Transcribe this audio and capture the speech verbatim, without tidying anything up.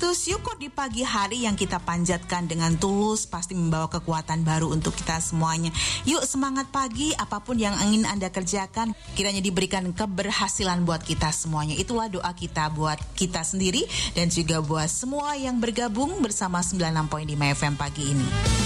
Sujud syukur di pagi hari yang kita panjatkan dengan tulus pasti membawa kekuatan baru untuk kita semuanya. Yuk semangat pagi, apapun yang ingin Anda kerjakan, kiranya diberikan keberhasilan buat kita semuanya. Itulah doa kita buat kita sendiri dan juga buat semua yang bergabung bersama sembilan puluh enam koma lima F M pagi ini.